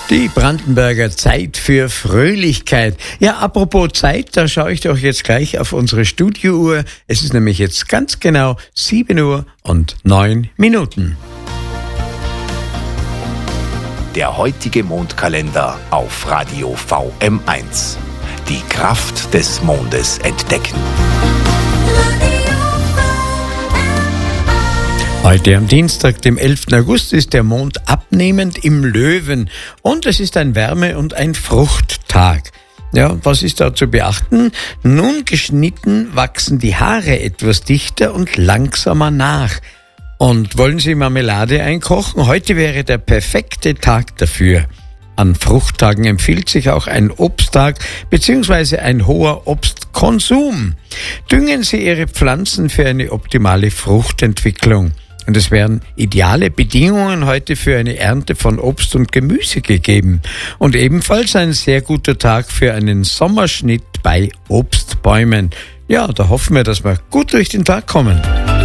Die Brandenberger Zeit für Fröhlichkeit. Ja, apropos Zeit, da schaue ich doch jetzt gleich auf unsere Studiouhr. Es ist nämlich jetzt ganz genau 7:09 Minuten. Der heutige Mondkalender auf Radio VM1. Die Kraft des Mondes entdecken. Heute am Dienstag, dem 11. August, ist der Mond abnehmend im Löwen und es ist ein Wärme- und ein Fruchttag. Ja, was ist da zu beachten? Nun geschnitten wachsen die Haare etwas dichter und langsamer nach. Und wollen Sie Marmelade einkochen? Heute wäre der perfekte Tag dafür. An Fruchttagen empfiehlt sich auch ein Obsttag bzw. ein hoher Obstkonsum. Düngen Sie Ihre Pflanzen für eine optimale Fruchtentwicklung. Und es werden ideale Bedingungen heute für eine Ernte von Obst und Gemüse gegeben. Und ebenfalls ein sehr guter Tag für einen Sommerschnitt bei Obstbäumen. Ja, da hoffen wir, dass wir gut durch den Tag kommen.